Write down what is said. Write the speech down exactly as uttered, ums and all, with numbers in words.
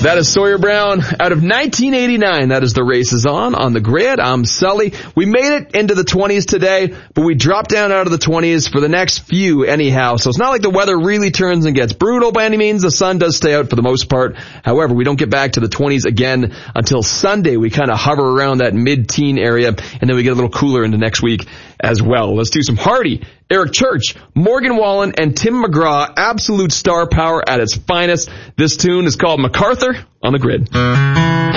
That is Sawyer Brown out of nineteen eighty-nine. That is The Race Is On on the Grid. I'm Sully. We made it into the twenties today, but we dropped down out of the twenties for the next few anyhow. So it's not like the weather really turns and gets brutal by any means. The sun does stay out for the most part. However, we don't get back to the twenties again until Sunday. We kind of hover around that mid-teen area, and then we get a little cooler into next week as well. Let's do some Hardy, Eric Church, Morgan Wallen, and Tim McGraw. Absolute star power at its finest. This tune is called MacArthur on the Grid.